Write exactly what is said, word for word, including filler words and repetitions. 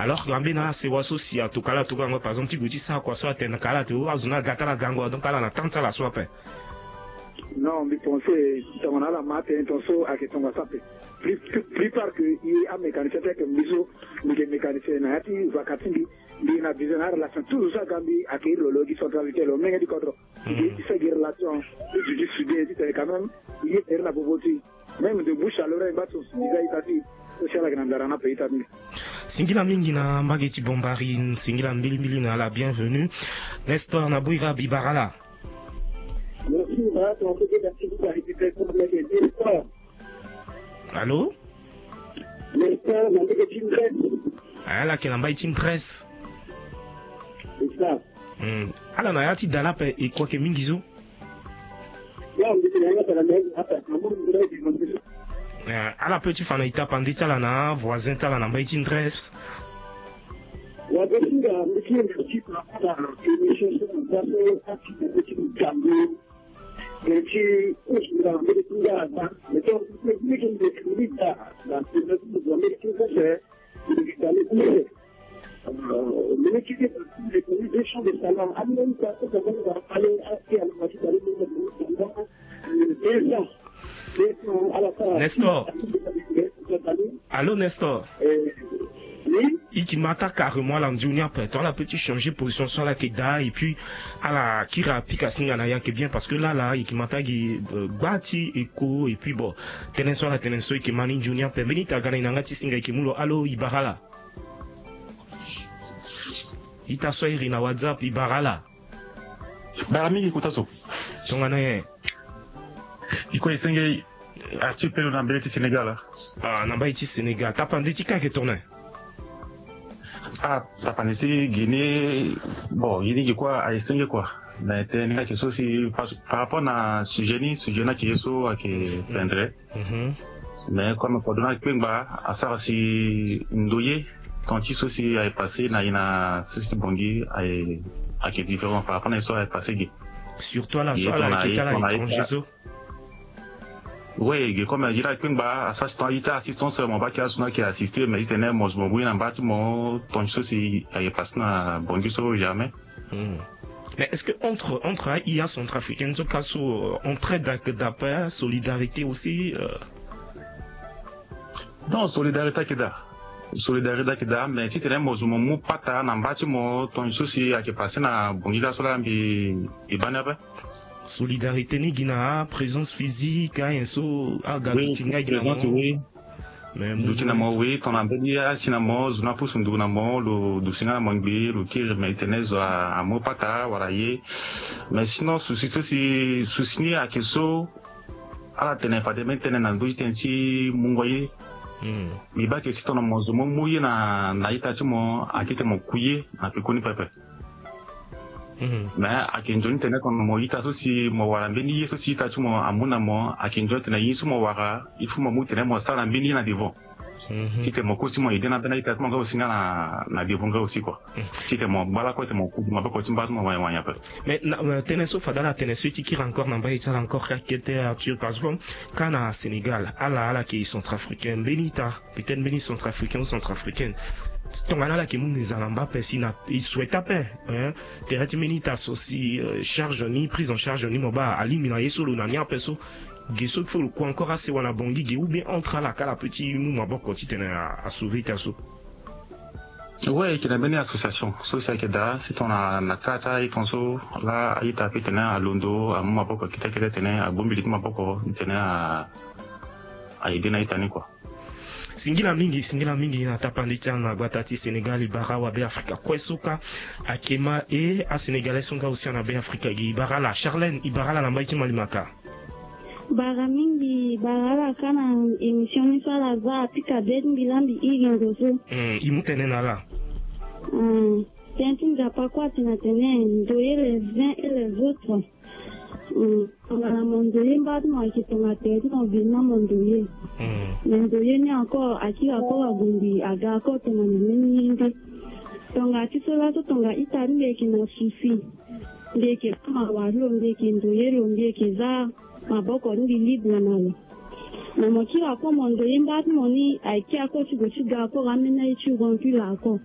alors gambe na se waso si atukala tukango par exemple tiguti sa kwa so atena kala tu azuna gatala gango donc kala na tanta la sope. Non, mais ton c'est ton ala mate ton so a que ton wasape. Plus plus par que il a mécanicien que miso, mais mécanicien na ati vakatindi il na besoin de relation tout ça gambi a que le logi centralité le menga di contrôle. Il fait des relations du du sud c'est quand même il est la pauvreté. Même de bouche à l'oreille bato déjà itati social grandara na pays tami. Singila mingi na mbageti bombari singila mbili mbili na la bienvenue. Nestor na buira bibarala. Merci, on peut dire que allô? Nestor, on peut dire team presse. Ah là, qui n'a pas team presse. C'est ça. Hmm. Alors, on a yati dalap et quoi que mingizo? Non, on dit que la même après, on peut dire à la petite fan ita pandi tala na voisin tala na team presse. Ouais, bien sûr, on dit que le type là, l'émission sur le plateau, c'est un petit gamble. Et puis, je vais vous dire que mais donc, je vais vous dire que je dans ce que vous avez fait, c'est d'aller mais l'équipe de des champs de salon, à même temps, ça va aller assez à la moitié de Nestor. Allô, Nestor. Oui. Il mata carrément la junior toi la petite changer position sur la keda et puis à la kira pika singa na yanke bien parce que là là il mata gi bati eco et puis bon tenen sur la tenen so qui mani junior pe benita gana inangati singa kimulo allo ibarala ita so iri na WhatsApp ibarala barami kutaso tongana ye iko isinga artu pelo na beleti Sénégal ah na baiti Sénégal tapanditi ka ke tourner. Ah, t'as pas nécessité Guinée, bon, Guinée qui quoi, à essayer quoi. Mais t'es n'est que ça aussi, par rapport à ce génie, ce génie qui est so, à qui peindrait. Mais comme pour donner un bas, à ça aussi, ndoye, ton petit souci a passé, n'a ina, c'est bongi, à, à qui est différent par rapport à ça, a passé. Surtout la soirée, qui est à l'étranger, ça. Oui, comme je dirais que bah assistant il t'a assistance mon bac à son qui a assisté mais il tenait mon mon oui en bâtiment ton chose il est passé na bon du so jamais. Mais est-ce que entre entre I A centrafricaine ce cas on traite d'appel solidarité aussi euh... Non, solidarité que da. Solidarité que da mais si tenait mon mon pata na bâtiment ton chose qui a passé na bon du so là bi ibana solidarité ni gina présence physique hein so agalutinga gina oui mais lutina mo oui ton ambelia sinamo zuna pusundu na mo lo do singa mangbi lo ki maintenance a mo pata waraye mais sinon souci ceci souci à keso ala tene pas de maintenance na do tensi mungoye mi ba ke si ton mo zo mo muye na na itachi mo akite mo kuye na pekoni pepe. Mais à Kenjon tenait comme moi ita aussi moi wala beni aussi ita tu moi amuna moi à Kenjon tenait yisu moi wara il faut moi tenait moi ça la beni na devant si t'es mon aussi moi aider na bena ita moi aussi na na devant aussi quoi si t'es mon bala quoi t'es mon coup moi pas quoi tu m'as moi moi y a pas mais tenait sauf dans la tenait celui qui encore n'en pas encore qui était Arthur par exemple quand à Sénégal à la à la qui sont centrafricains benita peut-être beni centrafricains ou centrafricaines tongana la kemu nizalamba pesina il souhaite paix hein terati menita associe charge ni prise en charge ni moba alimina yeso lo nania peso geso qu'il faut le quoi encore assez wana bongi ge ou bien entre la kala petit nous mabo continue à sauver taso. Ouais, qui n'a bien association social que da c'est on a na kata et ton so là il t'a pété à Londo à mon mabo qui t'a que tenait à bombi lit mabo tenait à à aider na itani quoi. Singila mingi singila mingi na tapandita na batati Sénégal ibara wa be Afrika kwesuka akema et à Sénégalais songa aussi na be Afrika ibara la Charlène ibara la mbaiki malimaka bara mingi bara la kana émission ni sala za pika den bilambi igindozo mm imutene na la mm tentin da pa kwa tinatene ndoye les uns et les autres on a mondoye mbadmo akitonga tete on vina mondoye mondoye ni encore aki encore agundi aga ko tena nini ndi tonga tisola to tonga itari ndeke na sufi ndeke kama walo ndeke ndoye lo ndeke za maboko ndi libre nalo na moki ako mondoye mbadmo ni aki ako chigo chiga ako ramena ichi gonfi la ako